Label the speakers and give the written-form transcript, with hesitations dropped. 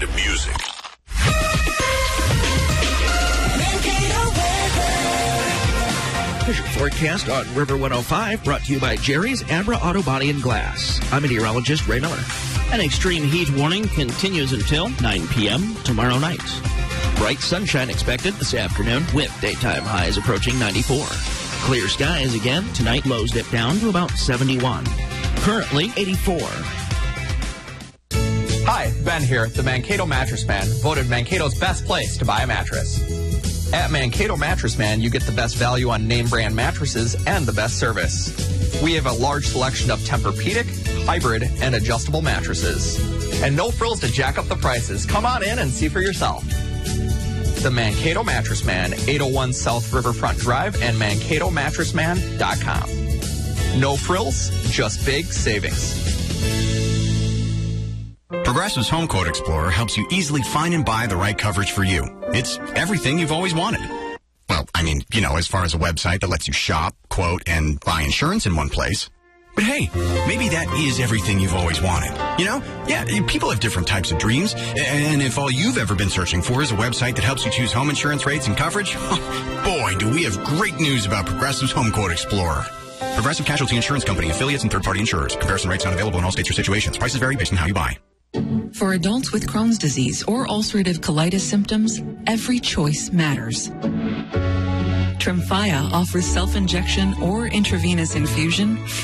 Speaker 1: of music.
Speaker 2: Here's your forecast on River 105, brought to you by Jerry's Abra Auto Body and Glass. I'm meteorologist Ray Miller.
Speaker 3: An extreme heat warning continues until 9 p.m. tomorrow night.
Speaker 2: Bright sunshine expected this afternoon, with daytime highs approaching 94. Clear skies again. Tonight, lows dip down to about 71. Currently, 84.
Speaker 4: Hi, Ben here, the Mankato Mattress Man, voted Mankato's best place to buy a mattress. At Mankato Mattress Man, you get the best value on name brand mattresses and the best service. We have a large selection of Tempur-Pedic, hybrid, and adjustable mattresses. And no frills to jack up the prices. Come on in and see for yourself. The Mankato Mattress Man, 801 South Riverfront Drive, and MankatoMattressMan.com. No frills, just big savings.
Speaker 5: Progressive's Home Quote Explorer helps you easily find and buy the right coverage for you. It's everything you've always wanted. Well, I mean, as far as a website that lets you shop, quote, and buy insurance in one place. But hey, maybe that is everything you've always wanted. Yeah, people have different types of dreams. And if all you've ever been searching for is a website that helps you choose home insurance rates and coverage, boy, do we have great news about Progressive's Home Quote Explorer. Progressive Casualty Insurance Company, affiliates, and third-party insurers. Comparison rates not available in all states or situations. Prices vary based on how you buy.
Speaker 6: For adults with Crohn's disease or ulcerative colitis symptoms, every choice matters. Tremfya offers self-injection or intravenous infusion